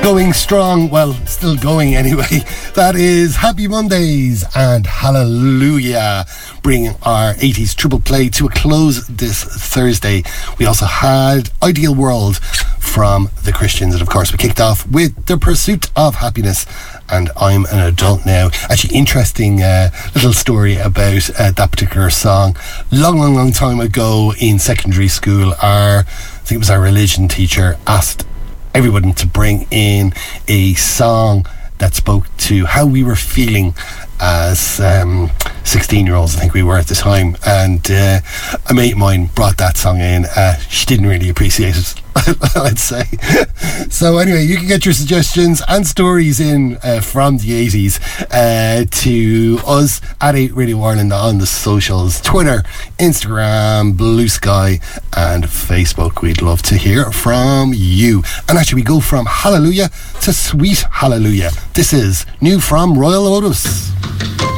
Going strong, well, still going anyway. That is Happy Mondays and Hallelujah, bringing our 80s triple play to a close this Thursday. We also had Ideal World from The Christians, and of course we kicked off with The Pursuit of Happiness and I'm an Adult Now. Actually, interesting little story about that particular song. Long time ago in secondary school, I think it was our religion teacher asked everyone to bring in a song that spoke to how we were feeling as 16-year-olds, I think we were at the time, and a mate of mine brought that song in. She didn't really appreciate it, I'd say. So anyway, you can get your suggestions and stories in from the 80s to us at 8 Radio Ireland on the socials, Twitter, Instagram, Blue Sky and Facebook. We'd love to hear from you. And actually we go from Hallelujah to Sweet Hallelujah. This is new from Royal Lotus.